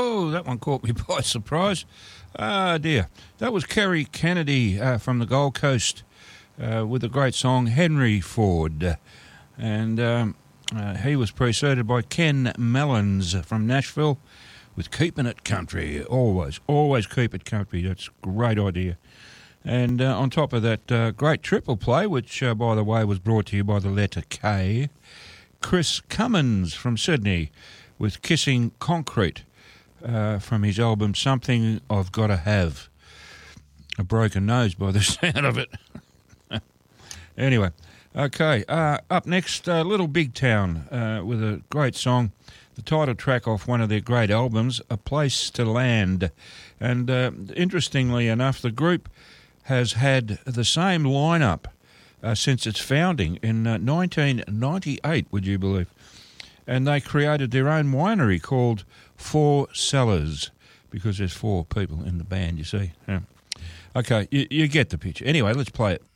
Oh, that one caught me by surprise. Ah, dear. That was Kerry Kennedy from the Gold Coast with the great song Henry Ford. And he was preceded by Ken Mellons from Nashville with Keeping It Country. Always keep it country. That's a great idea. And on top of that, great triple play, which, by the way, was brought to you by the letter K. Chris Cummins from Sydney with Kissing Concrete from his album Something I've Gotta Have. A broken nose by the sound of it. Anyway, okay, up next, Little Big Town with a great song, the title track off one of their great albums, A Place to Land. And interestingly enough, the group has had the same lineup since its founding in 1998, would you believe? And they created their own winery called Four Cellars, because there's four people in the band, you see. Yeah. Okay, you get the picture. Anyway, let's play it.